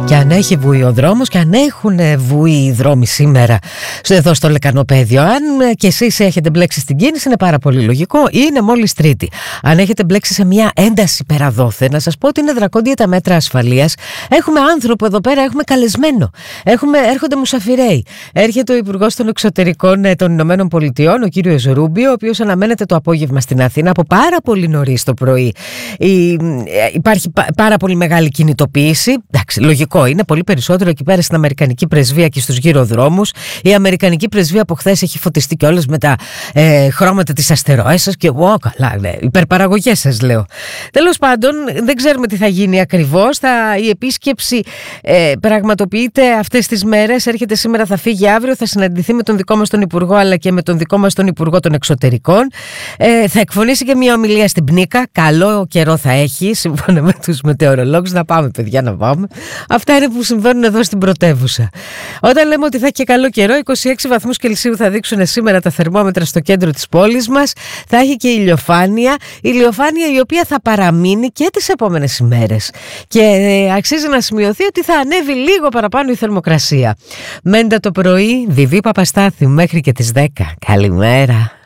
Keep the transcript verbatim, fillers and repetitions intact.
Και αν έχει βουεί ο δρόμος και αν έχουν βουεί οι δρόμοι σήμερα εδώ στο Λεκανοπαίδιο, αν και εσείς έχετε μπλέξει στην κίνηση, είναι πάρα πολύ λογικό, είναι μόλις Τρίτη. Αν έχετε μπλέξει σε μια ένταση περαδόθε, να σας πω ότι είναι δρακόντια τα μέτρα ασφαλείας. Έχουμε άνθρωπο εδώ πέρα, έχουμε καλεσμένο. Έχουμε, έρχονται μουσαφιρέοι. Έρχεται ο Υπουργός των Εξωτερικών των Ηνωμένων Πολιτειών, ο κύριος Ρούμπιο, ο οποίος αναμένεται το απόγευμα στην Αθήνα από πάρα πολύ νωρίς το πρωί. Η, υπάρχει πάρα πολύ μεγάλη κινητοποίηση. Εντάξει, λογικό είναι, πολύ περισσότερο εκεί πέρα στην Αμερικανική πρεσβεία και στους γύρω δρόμους. Η Αμερικανική πρεσβεία από χθες έχει φωτιστεί κιόλας με τα ε, χρώματα της αστεροέσας και εγώ, καλά, ναι, υπερπαραγωγές σας λέω. Τέλος πάντων, δεν ξέρουμε τι θα γίνει ακριβώς. Θα, η επίσκεψη ε, πραγματοποιείται αυτές τις μέρες. Έρχεται σήμερα, θα φύγει αύριο, θα συναντηθεί με τον δικό μας τον Υπουργό αλλά και με τον δικό μας τον Υπουργό των Εξωτερικών. Ε, θα εκφωνήσει και μια ομιλία στην Πνίκα. Καλό καιρό θα έχει, σύμφωνα με τους μετεωρολόγους. Να πάμε, παιδιά, να πάμε. Αυτά είναι που συμβαίνουν εδώ στην πρωτεύουσα. Όταν λέμε ότι θα έχει και καλό καιρό, είκοσι έξι βαθμούς Κελσίου θα δείξουν σήμερα τα θερμόμετρα στο κέντρο της πόλης μας. Θα έχει και ηλιοφάνεια. Ηλιοφάνεια η οποία θα παραμείνει και τις επόμενες ημέρες. Και ε, αξίζει να σημειωθεί ότι θα ανέβει λίγο παραπάνω η θερμοκρασία. Μέντα το πρωί, Βιβί Παπαστάθη, μέχρι και τις δέκα. Καλημέρα.